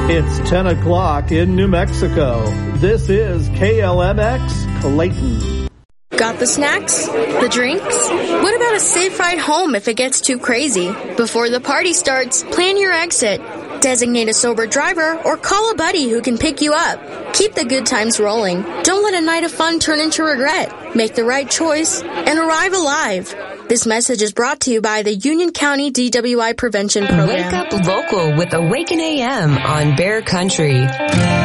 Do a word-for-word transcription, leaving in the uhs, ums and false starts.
It's ten o'clock in New Mexico. This is K L M X Clayton. Got the snacks? The drinks? What about a safe ride home if it gets too crazy? Before the party starts, plan your exit. Designate a sober driver or call a buddy who can pick you up. Keep the good times rolling. Don't let a night of fun turn into regret. Make the right choice and arrive alive. This message is brought to you by the Union County D W I Prevention Program. Wake up local with Awaken A M on Bear Country.